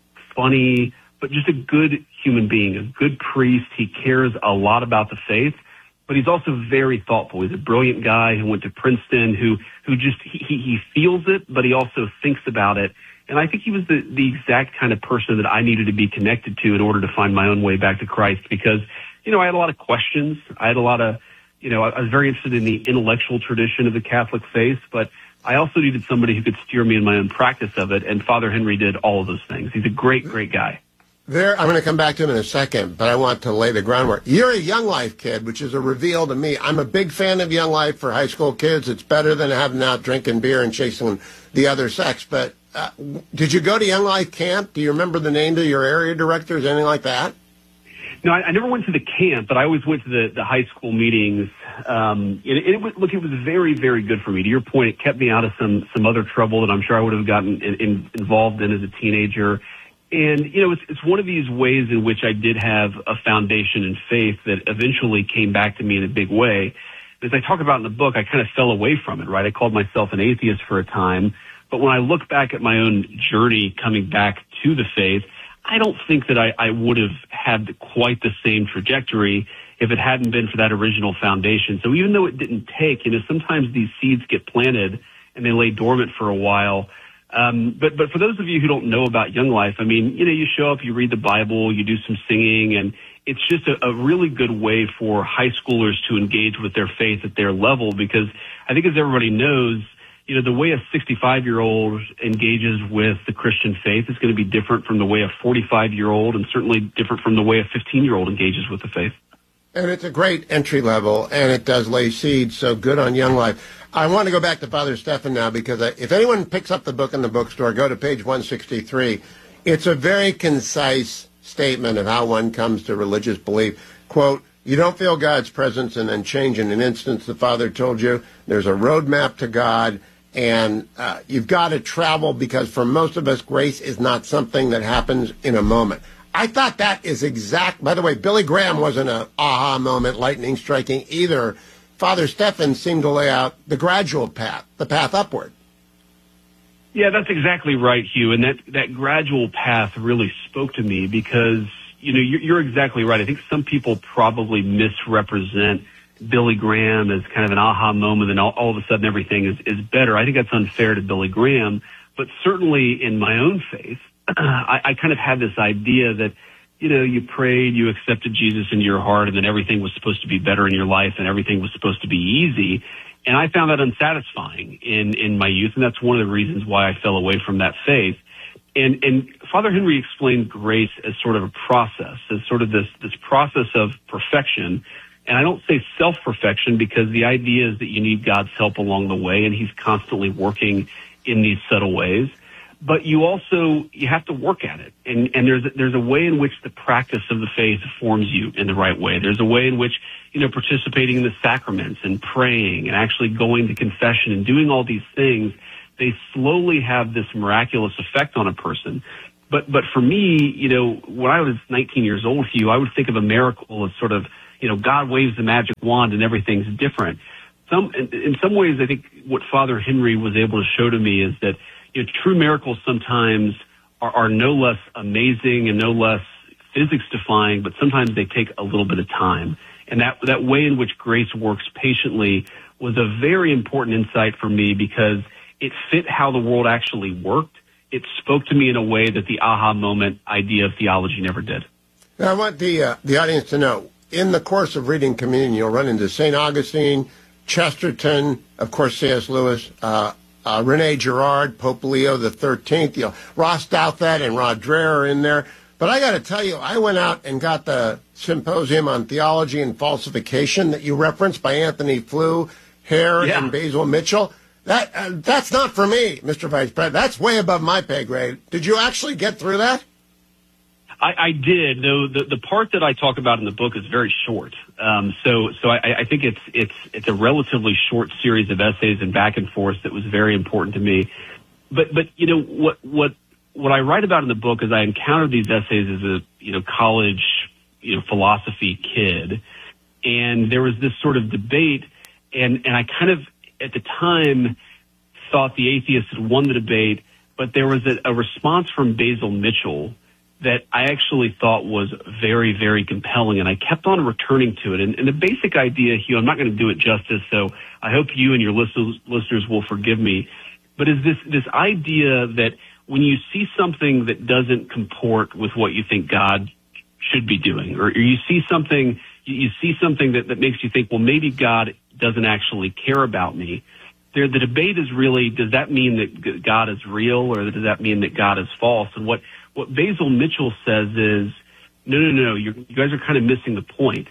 funny, but just a good human being, a good priest. He cares a lot about the faith. But he's also very thoughtful. He's a brilliant guy who went to Princeton, who who just he, he feels it, but he also thinks about it. And I think he was the, the exact kind of person that I needed to be connected to in order to find my own way back to Christ. Because, you know, I had a lot of questions. I had a lot of, you know, I was very interested in the intellectual tradition of the Catholic faith, but I also needed somebody who could steer me in my own practice of it. And Father Henry did all of those things. He's a great, great guy. There, I'm going to come back to him in a second, but I want to lay the groundwork. You're a Young Life kid, which is a reveal to me. I'm a big fan of Young Life for high school kids. It's better than having out drinking beer and chasing the other sex. But uh, did you go to Young Life camp? Do you remember the name of your area directors, anything like that? No, I, I never went to the camp, but I always went to the, the high school meetings. Um, it, it was, look, it was very, very good for me. To your point, it kept me out of some some other trouble that I'm sure I would have gotten in, in, involved in as a teenager. And, you know, it's, it's one of these ways in which I did have a foundation in faith that eventually came back to me in a big way. As I talk about in the book, I kind of fell away from it, right? I called myself an atheist for a time. But when I look back at my own journey coming back to the faith, I don't think that I, I would have had quite the same trajectory if it hadn't been for that original foundation. So even though it didn't take, you know, sometimes these seeds get planted and they lay dormant for a while. Um, but, but for those of you who don't know about Young Life, I mean, you know, you show up, you read the Bible, you do some singing, and it's just a, a really good way for high schoolers to engage with their faith at their level, because I think as everybody knows, you know, the way a sixty-five-year-old engages with the Christian faith is going to be different from the way a forty-five-year-old, and certainly different from the way a fifteen-year-old engages with the faith. And it's a great entry level, and it does lay seeds, so good on Young Life. I want to go back to Father Stephan now, because I, if anyone picks up the book in the bookstore, go to page one sixty-three. It's a very concise statement of how one comes to religious belief. Quote, "You don't feel God's presence and then change in an instant," the Father told you. There's a roadmap to God, and uh, you've got to travel, because for most of us, grace is not something that happens in a moment. I thought that is exact. By the way, Billy Graham wasn't a aha moment, lightning striking either. Father Stephan seemed to lay out the gradual path, the path upward. Yeah, that's exactly right, Hugh. And that, that gradual path really spoke to me because, you know, you're, you're exactly right. I think some people probably misrepresent Billy Graham as kind of an aha moment and all, all of a sudden everything is, is better. I think that's unfair to Billy Graham. But certainly in my own faith, I, I kind of had this idea that, you know, you prayed, you accepted Jesus into your heart, and then everything was supposed to be better in your life and everything was supposed to be easy. And I found that unsatisfying in, in my youth, and that's one of the reasons why I fell away from that faith. And, and Father Henry explained grace as sort of a process, as sort of this, this process of perfection And I don't say self-perfection because the idea is that you need God's help along the way, and he's constantly working in these subtle ways. But you also, you have to work at it. And, and there's, there's a way in which the practice of the faith forms you in the right way. There's a way in which, you know, participating in the sacraments and praying and actually going to confession and doing all these things, they slowly have this miraculous effect on a person. But, but for me, you know, when I was nineteen years old, Hugh, I would think of a miracle as sort of, you know, God waves the magic wand and everything's different. Some, in, in some ways, I think what Father Henry was able to show to me is that, you know, true miracles sometimes are, are no less amazing and no less physics defying, but sometimes they take a little bit of time. And that, that way in which grace works patiently was a very important insight for me because it fit how the world actually worked. It spoke to me in a way that the aha moment idea of theology never did. Now, I want the, uh, the audience to know, in the course of reading communion, you'll run into Saint Augustine, Chesterton, of course, C S. Lewis, uh, Uh, Rene Girard, Pope Leo the thirteenth, you know, Ross Douthat and Rod Dreher are in there. But I got to tell you, I went out and got the Symposium on Theology and Falsification that you referenced by Anthony Flew, Hare, Yeah. and Basil Mitchell. That uh, that's not for me, Mister Vice President. That's way above my pay grade. Did you actually get through that? I, I did, though the, the part that I talk about in the book is very short. Um, so so I, I think it's it's it's a relatively short series of essays and back and forth that was very important to me. But but you know what what what I write about in the book is I encountered these essays as a you know college you know philosophy kid, and there was this sort of debate, and and I kind of at the time thought the atheists had won the debate, but there was a, a response from Basil Mitchell that I actually thought was very, very compelling, and I kept on returning to it. And, and the basic idea, Hugh, I'm not going to do it justice, so I hope you and your listeners, listeners will forgive me, but is this, this idea that when you see something that doesn't comport with what you think God should be doing, or, or you see something, you see something that, that makes you think, well, maybe God doesn't actually care about me. There, the debate is really, does that mean that God is real, or does that mean that God is false? And what What Basil Mitchell says is, no, no, no, you're, you guys are kind of missing the point.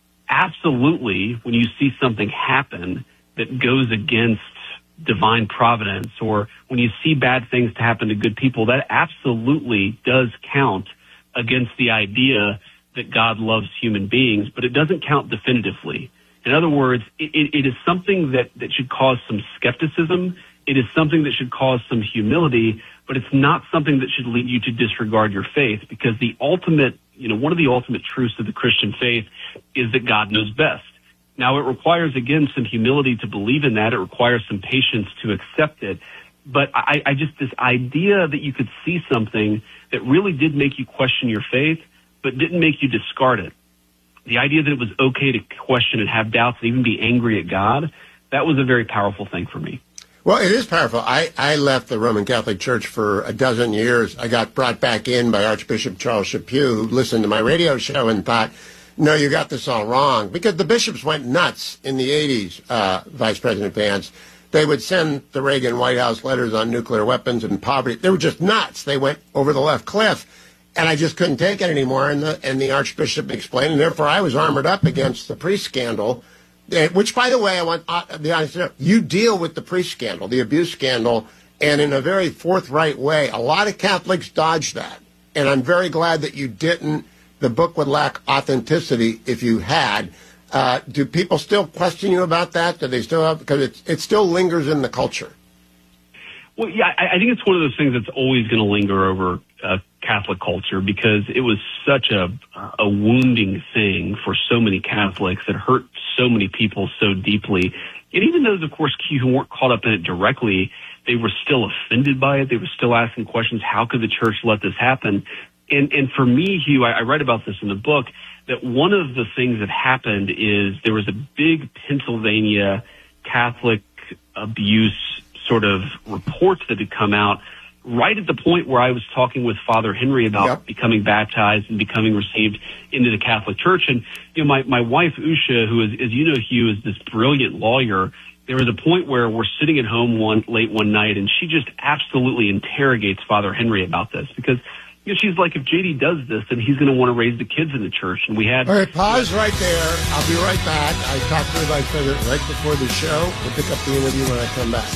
Absolutely, when you see something happen that goes against divine providence, or when you see bad things to happen to good people, that absolutely does count against the idea that God loves human beings, but it doesn't count definitively. In other words, it, it, it is something that, that should cause some skepticism. It is something that should cause some humility, but it's not something that should lead you to disregard your faith, because the ultimate, you know, one of the ultimate truths of the Christian faith is that God knows best. Now, it requires, again, some humility to believe in that. It requires some patience to accept it. But I, I just, this idea that you could see something that really did make you question your faith, but didn't make you discard it. The idea that it was okay to question and have doubts and even be angry at God, that was a very powerful thing for me. Well, it is powerful. I, I left the Roman Catholic Church for a dozen years. I got brought back in by Archbishop Charles Chaput, who listened to my radio show and thought, no, you got this all wrong. Because the bishops went nuts in the eighties, uh, Vice President Vance. They would send the Reagan White House letters on nuclear weapons and poverty. They were just nuts. They went over the left cliff. And I just couldn't take it anymore. And the, and the Archbishop explained, and therefore I was armored up against the priest scandal. Which, by the way, I want uh, the audience to know, you deal with the priest scandal, the abuse scandal, and in a very forthright way. A lot of Catholics dodge that, and I'm very glad that you didn't. The book would lack authenticity if you had. Uh, do people still question you about that? Do they still have, because it, it still lingers in the culture? Well, yeah, I, I think it's one of those things that's always going to linger over uh, Catholic culture, because it was such a a wounding thing for so many Catholics. It hurt so many people so deeply. And even those, of course, who weren't caught up in it directly, they were still offended by it. They were still asking questions. How could the church let this happen? And, and for me, Hugh, I, I write about this in the book, that one of the things that happened is there was a big Pennsylvania Catholic abuse sort of reports that had come out right at the point where I was talking with Father Henry about yep. becoming baptized and becoming received into the Catholic Church. And, you know, my, my wife, Usha, who is, as you know, Hugh, is this brilliant lawyer. There was a point where we're sitting at home one late one night, and she just absolutely interrogates Father Henry about this, because you know, she's like, if J D does this, then he's going to want to raise the kids in the church. And we had. All right, pause right there. I'll be right back. I talked to the vice president right before the show. We'll pick up the interview when I come back.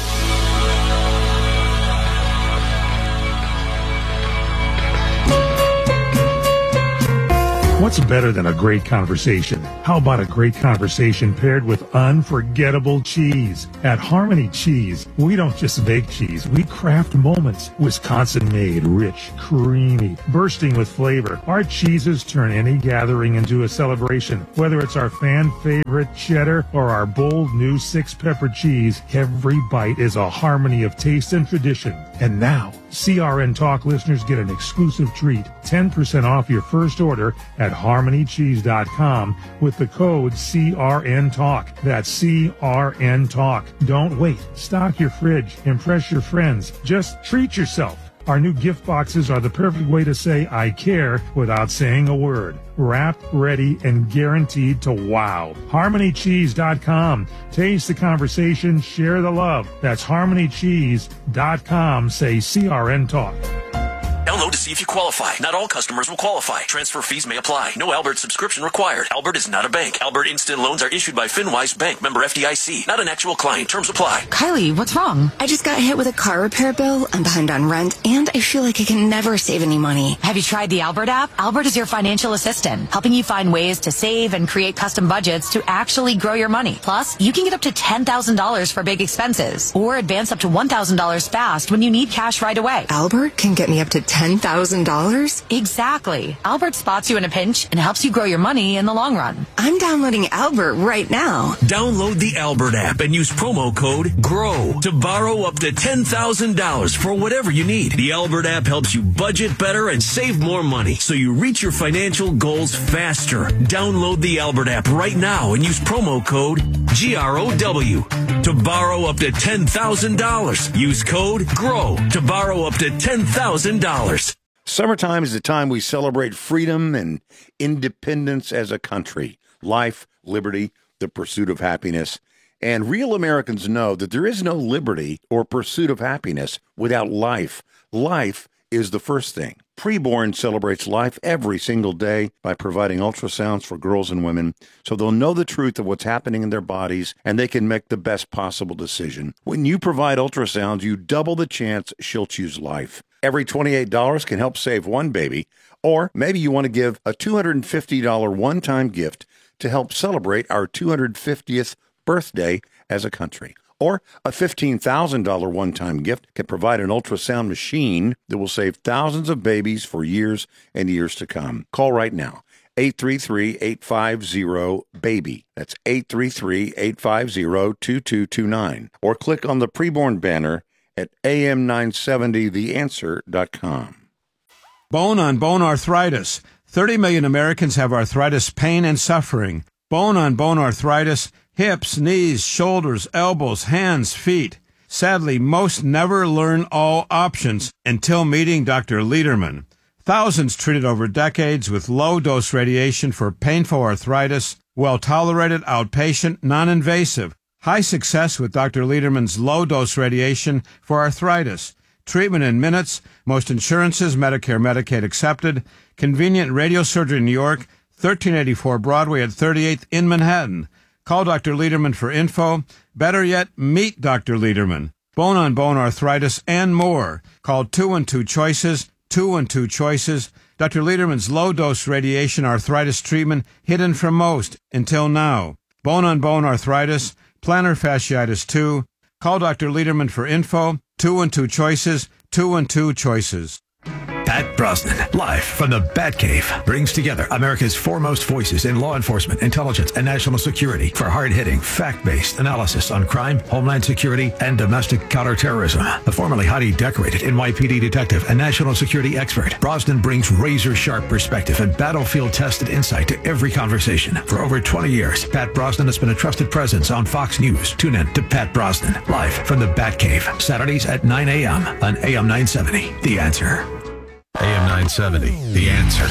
What's better than a great conversation? How about a great conversation paired with unforgettable cheese? At Harmony Cheese, we don't just bake cheese, we craft moments. Wisconsin-made, rich, creamy, bursting with flavor. Our cheeses turn any gathering into a celebration. Whether it's our fan-favorite cheddar or our bold new six-pepper cheese, every bite is a harmony of taste and tradition. And now, C R N Talk listeners get an exclusive treat, ten percent off your first order at harmony cheese dot com with the code C R N Talk. That's C R N Talk. Don't wait. Stock your fridge. Impress your friends. Just treat yourself. Our new gift boxes are the perfect way to say I care without saying a word. Wrapped, ready, and guaranteed to wow. harmony cheese dot com. Taste the conversation, share the love. That's harmony cheese dot com. Say C R N Talk. Download to see if you qualify. Not all customers will qualify. Transfer fees may apply. No Albert subscription required. Albert is not a bank. Albert Instant Loans are issued by FinWise Bank, member F D I C. Not an actual client. Terms apply. Kylie, what's wrong? I just got hit with a car repair bill. I'm behind on rent, and I feel like I can never save any money. Have you tried the Albert app? Albert is your financial assistant, helping you find ways to save and create custom budgets to actually grow your money. Plus, you can get up to ten thousand dollars for big expenses, or advance up to one thousand dollars fast when you need cash right away. Albert can get me up to ten thousand dollars? Exactly. Albert spots you in a pinch and helps you grow your money in the long run. I'm downloading Albert right now. Download the Albert app and use promo code GROW to borrow up to ten thousand dollars for whatever you need. The Albert app helps you budget better and save more money so you reach your financial goals faster. Download the Albert app right now and use promo code G R O W to borrow up to ten thousand dollars. Use code GROW to borrow up to ten thousand dollars. Summertime is the time we celebrate freedom and independence as a country, life, liberty, the pursuit of happiness. And real Americans know that there is no liberty or pursuit of happiness without life. Life is the first thing. Preborn celebrates life every single day by providing ultrasounds for girls and women so they'll know the truth of what's happening in their bodies and they can make the best possible decision. When you provide ultrasounds, you double the chance she'll choose life. Every twenty-eight dollars can help save one baby, or maybe you want to give a two hundred fifty dollars one-time gift to help celebrate our two hundred fiftieth birthday as a country. Or a fifteen thousand dollars one-time gift can provide an ultrasound machine that will save thousands of babies for years and years to come. Call right now, eight three three, eight five zero, BABY. That's eight three three, eight five zero, two two two nine. Or click on the preborn banner at A M nine seventy the answer dot com. Bone-on-bone arthritis. thirty million Americans have arthritis pain and suffering. Bone-on-bone arthritis, hips, knees, shoulders, elbows, hands, feet. Sadly, most never learn all options until meeting Doctor Lederman. Thousands treated over decades with low-dose radiation for painful arthritis, well-tolerated, outpatient, non-invasive. High success with Doctor Lederman's low-dose radiation for arthritis. Treatment in minutes, most insurances, Medicare, Medicaid accepted. Convenient radiosurgery in New York, thirteen eighty-four Broadway at thirty-eighth in Manhattan. Call Doctor Lederman for info. Better yet, meet Doctor Lederman. Bone-on-bone arthritis and more. Call two one two choices, two one two choices. Doctor Lederman's low-dose radiation arthritis treatment hidden from most until now. Bone-on-bone arthritis, plantar fasciitis two. Call Doctor Lederman for info. two one two choices, two one two choices. Pat Brosnan, live from the Batcave, brings together America's foremost voices in law enforcement, intelligence, and national security for hard-hitting, fact-based analysis on crime, homeland security, and domestic counterterrorism. The formerly highly decorated N Y P D detective and national security expert, Brosnan brings razor-sharp perspective and battlefield-tested insight to every conversation. For over twenty years, Pat Brosnan has been a trusted presence on Fox News. Tune in to Pat Brosnan, live from the Batcave, Saturdays at nine a.m. on A M nine seventy. The Answer. A M nine seventy, The Answer.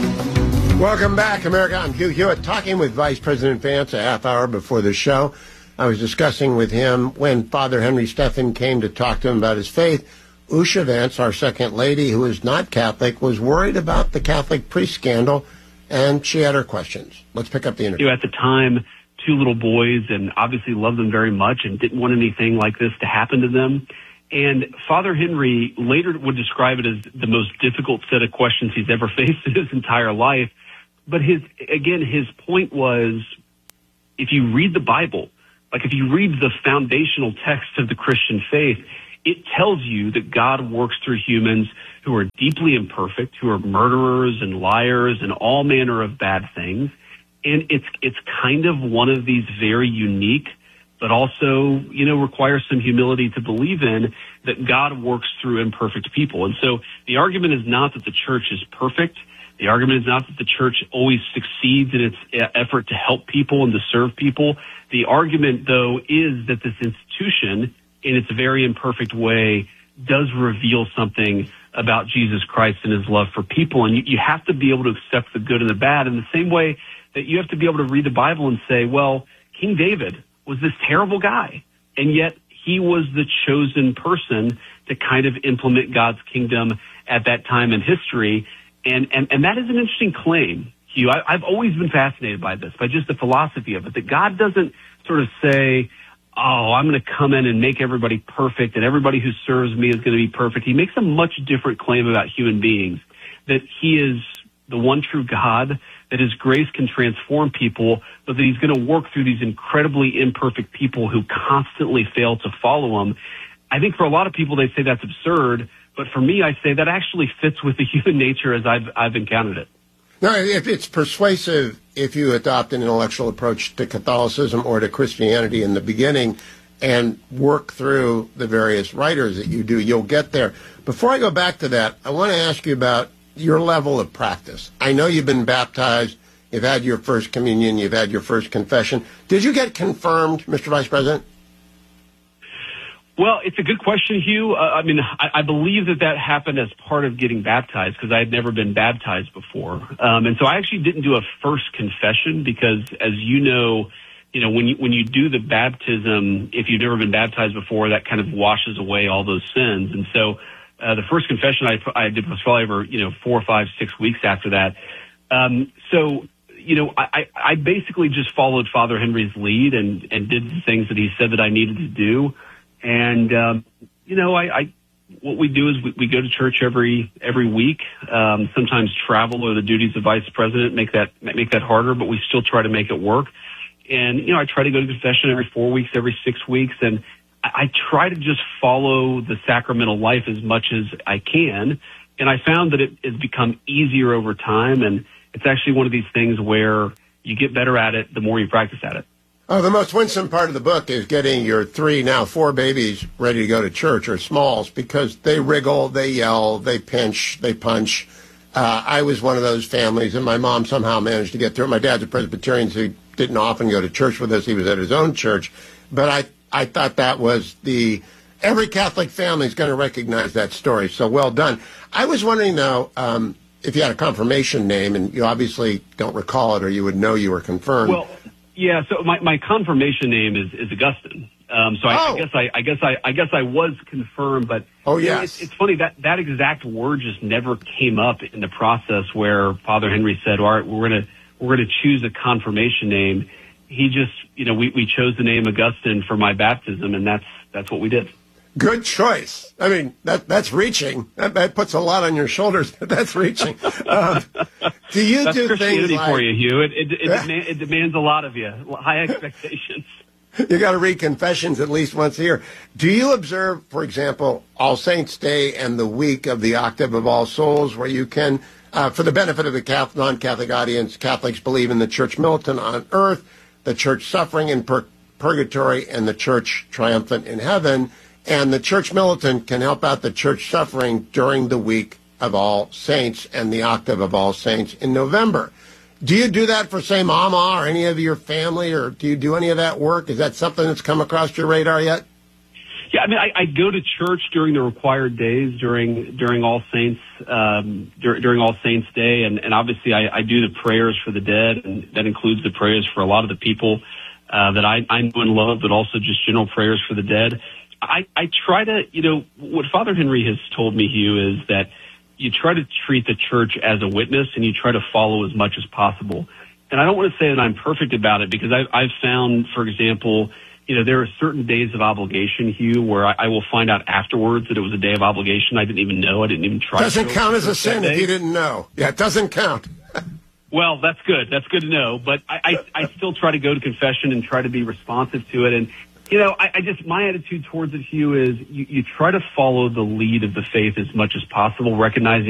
Welcome back, America. I'm Hugh Hewitt, talking with Vice President Vance a half hour before the show. I was discussing with him when Father Henry Steffen came to talk to him about his faith. Usha Vance, our second lady, who is not Catholic, was worried about the Catholic priest scandal, and she had her questions. Let's pick up the interview. You know, at the time, two little boys, and obviously loved them very much and didn't want anything like this to happen to them. And Father Henry later would describe it as the most difficult set of questions he's ever faced in his entire life. But his, again, his point was, if you read the Bible, like if you read the foundational text of the Christian faith, it tells you that God works through humans who are deeply imperfect, who are murderers and liars and all manner of bad things. And it's, it's kind of one of these very unique, but also, you know, requires some humility to believe in, that God works through imperfect people. And so the argument is not that the church is perfect. The argument is not that the church always succeeds in its effort to help people and to serve people. The argument, though, is that this institution, in its very imperfect way, does reveal something about Jesus Christ and his love for people. And you, you have to be able to accept the good and the bad in the same way that you have to be able to read the Bible and say, well, King David was this terrible guy, and yet he was the chosen person to kind of implement God's kingdom at that time in history. And, and, and that is an interesting claim, Hugh. I, I've always been fascinated by this, by just the philosophy of it, that God doesn't sort of say, oh, I'm going to come in and make everybody perfect, and everybody who serves me is going to be perfect. He makes a much different claim about human beings, that he is the one true God, that his grace can transform people, but that he's going to work through these incredibly imperfect people who constantly fail to follow him. I think for a lot of people, they say that's absurd, but for me, I say that actually fits with the human nature as I've, I've encountered it. No, if it's persuasive if you adopt an intellectual approach to Catholicism or to Christianity in the beginning and work through the various writers that you do, you'll get there. Before I go back to that, I want to ask you about your level of practice. I know you've been baptized, you've had your first communion, you've had your first confession. Did you get confirmed, Mister Vice President? Well, it's a good question, Hugh. Uh, I mean, I, I believe that that happened as part of getting baptized because I had never been baptized before. Um, and so I actually didn't do a first confession because, as you know, you know, when you, when you do the baptism, if you've never been baptized before, that kind of washes away all those sins. And so Uh, the first confession I, I did was probably over, you know, four, five, six weeks after that. Um, so, you know, I, I basically just followed Father Henry's lead and, and did the things that he said that I needed to do. And, um, you know, I, I, what we do is we, we go to church every, every week. Um, sometimes travel or the duties of vice president make that, make that harder, but we still try to make it work. And, you know, I try to go to confession every four weeks, every six weeks. And I try to just follow the sacramental life as much as I can. And I found that it has become easier over time. And it's actually one of these things where you get better at it the more you practice at it. Oh, the most winsome part of the book is getting your three, now four babies ready to go to church, or smalls, because they wriggle, they yell, they pinch, they punch. Uh, I was one of those families, and my mom somehow managed to get through it. My dad's a Presbyterian, so he didn't often go to church with us. He was at his own church. But I I thought that was the, every Catholic family is going to recognize that story. So well done. I was wondering, though, um, if you had a confirmation name, and you obviously don't recall it or you would know you were confirmed. Well, yeah, so my, my confirmation name is, is Augustine. Um, so I, oh. I guess I, I guess I, I guess I was confirmed, but oh yes, you know, it's, it's funny that that exact word just never came up in the process where Father Henry said, "All right, we're gonna we're gonna choose a confirmation name." He just, you know, we, we chose the name Augustine for my baptism, and that's that's what we did. Good choice. I mean, that that's reaching. That, that puts a lot on your shoulders, but that's reaching. Um, do you that's do Christianity things like, for you, Hugh? It it, it, demand, it demands a lot of you, high expectations. You got to read confessions at least once a year. Do you observe, for example, All Saints' Day and the week of the Octave of All Souls, where you can, uh, for the benefit of the Catholic, non-Catholic audience, Catholics believe in the Church militant on earth, the Church suffering in pur- purgatory, and the Church triumphant in heaven. And the Church militant can help out the Church suffering during the week of All Saints and the Octave of All Saints in November. Do you do that for, say, Mama or any of your family, or do you do any of that work? Is that something that's come across your radar yet? Yeah, I mean, I, I go to church during the required days, during during All Saints, um, dur- during All Saints Day, and, and obviously I, I do the prayers for the dead, and that includes the prayers for a lot of the people uh, that I, I know and love, but also just general prayers for the dead. I, I try to, you know, what Father Henry has told me, Hugh, is that you try to treat the church as a witness and you try to follow as much as possible. And I don't want to say that I'm perfect about it, because I've, I've found, for example, you know, there are certain days of obligation, Hugh, where I, I will find out afterwards that it was a day of obligation. I didn't even know. I didn't even try. Doesn't to count as a sin day. if you didn't know. Yeah, it doesn't count. Well, that's good. That's good to know. But I, I, I still try to go to confession and try to be responsive to it. And, you know, I, I just, my attitude towards it, Hugh, is you, you try to follow the lead of the faith as much as possible, recognizing